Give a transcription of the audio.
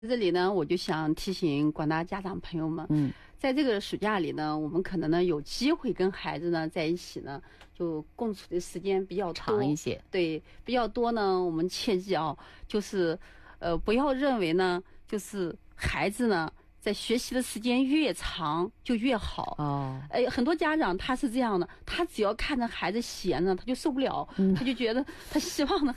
这里呢，我就想提醒广大家长朋友们，在这个暑假里呢，我们可能呢有机会跟孩子呢在一起呢，就共处的时间比较多长一些。 对，比较多呢，我们切记啊，就是不要认为呢，就是孩子呢在学习的时间越长就越好哦。 很多家长他是这样的，他只要看着孩子闲着，他就受不了，他就觉得他希望呢